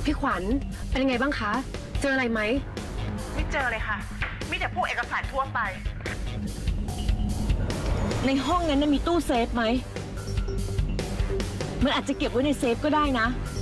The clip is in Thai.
พี่ขวัญเป็นยังไงบ้างคะเจออะไรไหมไม่เจอเลยค่ะมีแต่พวกเอกสารทั่วไปในห้องนั้นมีตู้เซฟไหมมันอาจจะเก็บไว้ในเซฟก็ได้นะ